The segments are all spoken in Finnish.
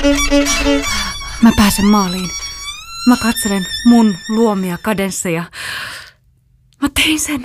Mä pääsen maaliin. Mä katselen mun luomia kadensseja. Mä tein sen.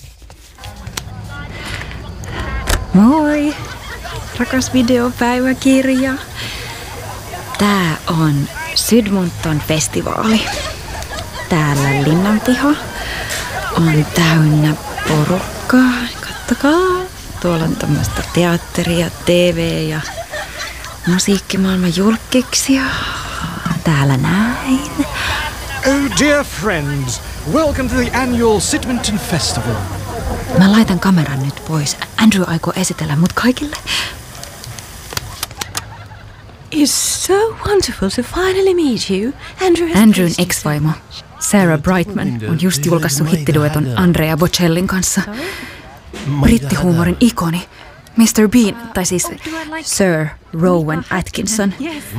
Moi, rakas videopäiväkirja. Tää on Sydmonton-festivaali. Täällä linnanpiha on täynnä porukkaa. Kattokaa. Tuolla on tämmöistä teatteria, TV ja musiikkimaailman julkkiksia. Täällä näin. Oh dear friends, welcome to the annual Sydmonton Festival. Mä laitan kameran nyt pois. Andrew aikoo esitellä mut kaikille. It's so wonderful to finally meet you. Andrewn ex-vaimo Sarah Brightman on just julkaissut hittidueton Andrea Bocellin kanssa. Brittihuumorin ikoni Mr. Bean, tai siis Sir Rowan Atkinson.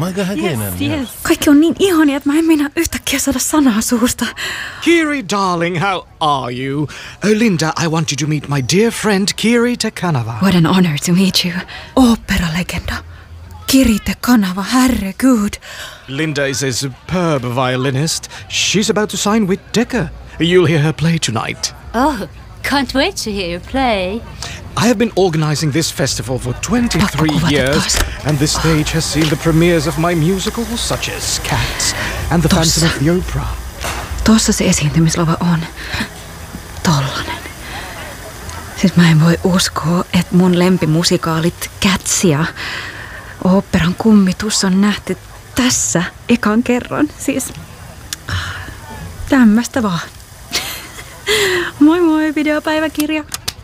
Kaikki on niin ihania, että mä en meinaa yhtäkkiä saada sanaa suusta. Kiri, darling, how are you? Oh, Linda, I want you to meet my dear friend Kiri Te Kanava. What an honor to meet you. Opera-legenda. Kiri Te Kanava, herregud. Linda is a superb violinist. She's about to sign with Decca. You'll hear her play tonight. Oh, can't wait to hear you play. I have been organizing this festival for 23 years, and this stage has seen the premieres of my musicals, such as Cats and The Phantom of the Opera. Tossa se esiintymislava on. Tollanen. Siis mä en voi uskoa, että mun lempimusikaalit Cats ja oopperan kummitus on nähty tässä ekan kerran. Siis tämmöstä vaan. Moi moi, videopäiväkirja.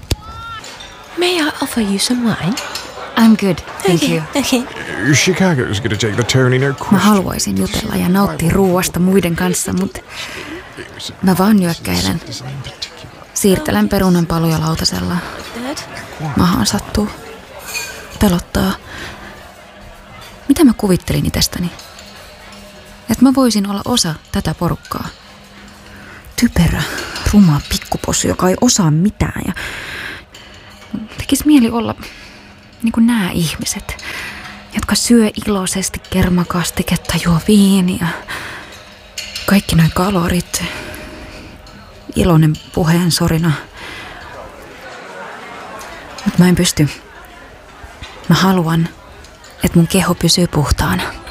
May I offer you some wine? I'm good, thank you. Okay. Chicago's gonna take the Tony, no question. Mä haluaisin jutella ja nauttia ruuasta muiden kanssa, mutta mä vaan nyökkäilen. Siirtelen perunanpaluja lautasella. Mahaan sattuu. Pelottaa. Mitä mä kuvittelin itsestäni? Että mä voisin olla osa tätä porukkaa. Typerä, ruma pikkupossu, joka ei osaa mitään. Ja tekis mieli olla niin kuin nämä ihmiset, jotka syö iloisesti kermakastiketta, juo viiniä. Kaikki noi kalorit. Iloinen puheen sorina. Mutta mä en pysty. Mä haluan, että mun keho pysyy puhtaana.